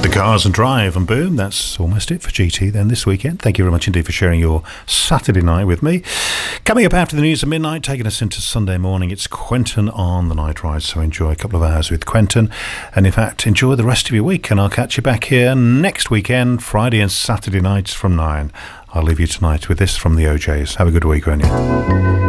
The Cars and Drive, and boom, that's almost it for GT then this weekend. Thank you very much indeed for sharing your Saturday night with me. Coming up after the news at midnight, taking us into Sunday morning, it's Quentin on the Night Ride, so enjoy a couple of hours with Quentin, and in fact enjoy the rest of your week, and I'll catch you back here next weekend, Friday and Saturday nights from 9. I'll leave you tonight with this from the OJs. Have a good week, won't you?